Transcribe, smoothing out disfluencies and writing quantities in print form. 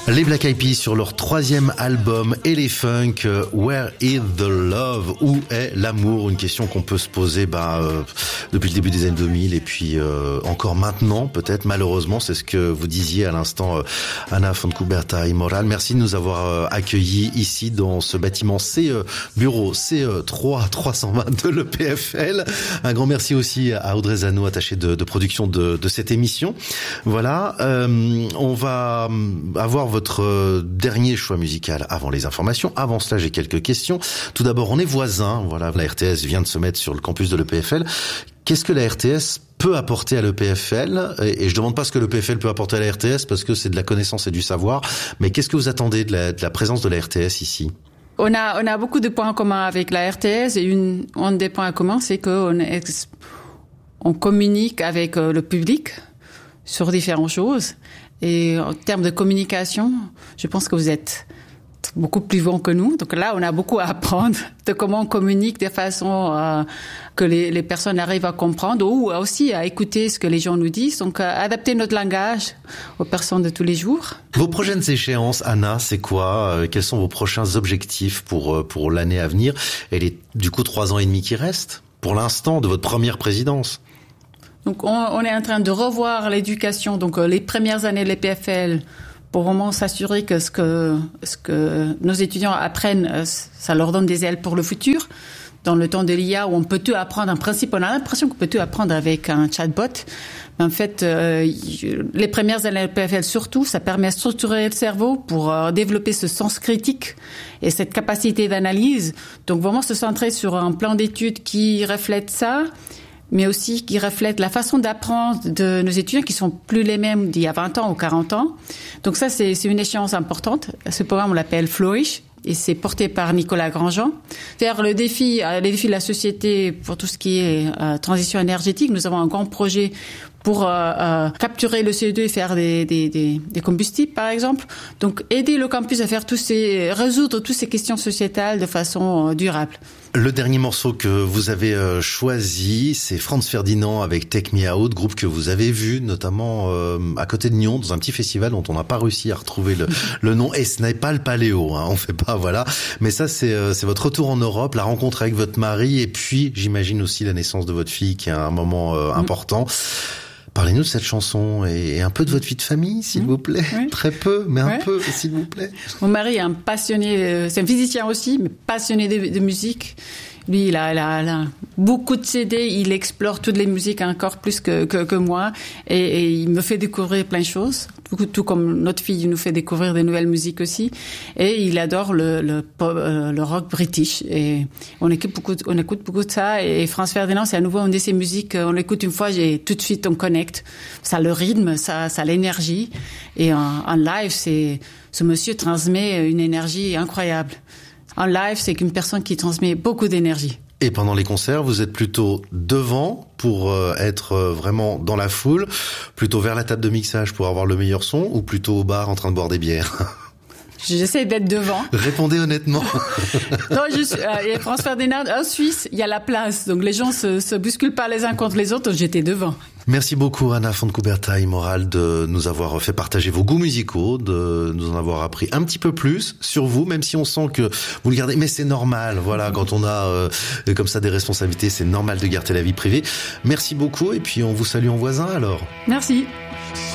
Les Black Eyed Peas sur leur 3e album Elephunk, Where is the Love? Où est l'amour? Une question qu'on peut se poser depuis le début des années 2000 et puis encore maintenant peut-être, malheureusement. C'est ce que vous disiez à l'instant, Ana Fontcuberta y Moral. Merci de nous avoir accueillis ici dans ce bâtiment bureau C3 320 de l'EPFL. Un grand merci aussi à Audrey Zano, attachée de production de cette émission. Voilà, on va avoir votre dernier choix musical avant les informations. Avant cela, j'ai quelques questions. Tout d'abord, on est voisins. Voilà, la RTS vient de se mettre sur le campus de l'EPFL. Qu'est-ce que la RTS peut apporter à l'EPFL? Et je demande pas ce que l'EPFL peut apporter à la RTS parce que c'est de la connaissance et du savoir. Mais qu'est-ce que vous attendez de la présence de la RTS ici? On a beaucoup de points communs avec la RTS et un des points communs, c'est qu'on communique avec le public sur différentes choses. Et en termes de communication, je pense que vous êtes beaucoup plus bon que nous. Donc là, on a beaucoup à apprendre de comment on communique de façon que les personnes arrivent à comprendre ou aussi à écouter ce que les gens nous disent. Donc, adapter notre langage aux personnes de tous les jours. Vos prochaines échéances, Anna, c'est quoi? Quels sont vos prochains objectifs pour l'année à venir? Et les, du coup, 3 ans et demi qui restent, pour l'instant, de votre première présidence? Donc, on est en train de revoir l'éducation. Donc, les premières années de l'EPFL, pour vraiment s'assurer que ce que nos étudiants apprennent, ça leur donne des ailes pour le futur. Dans le temps de l'IA, où on peut tout apprendre, en principe, on a l'impression qu'on peut tout apprendre avec un chatbot. Mais en fait, les premières années de l'EPFL, surtout, ça permet de structurer le cerveau pour développer ce sens critique et cette capacité d'analyse. Donc, vraiment se centrer sur un plan d'études qui reflète ça, mais aussi qui reflète la façon d'apprendre de nos étudiants qui sont plus les mêmes d'il y a 20 ans ou 40 ans. Donc ça, c'est une échéance importante. Ce programme, on l'appelle Flourish et c'est porté par Nicolas Grandjean. Vers les défis de la société pour tout ce qui est transition énergétique, nous avons un grand projet pour capturer le CO2 et faire des combustibles, par exemple. Donc, aider le campus à faire résoudre toutes ces questions sociétales de façon durable. Le dernier morceau que vous avez choisi, c'est Franz Ferdinand avec Take Me Out, groupe que vous avez vu notamment à côté de Nyon, dans un petit festival dont on n'a pas réussi à retrouver le nom. Et ce n'est pas le Paléo, hein, on fait pas, voilà. Mais ça, c'est votre retour en Europe, la rencontre avec votre mari, et puis j'imagine aussi la naissance de votre fille, qui est un moment important. Parlez-nous de cette chanson et un peu de votre vie de famille, s'il vous plaît. Oui. Très peu, mais un peu, s'il vous plaît. Mon mari est un passionné, c'est un physicien aussi, mais passionné de musique. Lui, il a beaucoup de CD, il explore toutes les musiques encore plus que moi, et il me fait découvrir plein de choses, tout comme notre fille nous fait découvrir des nouvelles musiques aussi, et il adore le rock british, et on écoute beaucoup de ça, et Franz Ferdinand, c'est à nouveau une de ces musiques, on l'écoute une fois, tout de suite on connecte, ça a le rythme, ça a l'énergie, et en live, ce monsieur transmet une énergie incroyable. En live, c'est qu'une personne qui transmet beaucoup d'énergie. Et pendant les concerts, vous êtes plutôt devant pour être vraiment dans la foule, plutôt vers la table de mixage pour avoir le meilleur son, ou plutôt au bar en train de boire des bières? J'essaie d'être devant. Répondez honnêtement. Non, et Franz Ferdinand, en Suisse, il y a la place. Donc les gens se bousculent pas les uns contre les autres. J'étais devant. Merci beaucoup, Ana Fontcuberta y Moral, de nous avoir fait partager vos goûts musicaux, de nous en avoir appris un petit peu plus sur vous, même si on sent que vous le gardez. Mais c'est normal, voilà, quand on a comme ça des responsabilités, c'est normal de garder la vie privée. Merci beaucoup, et puis on vous salue en voisin alors. Merci.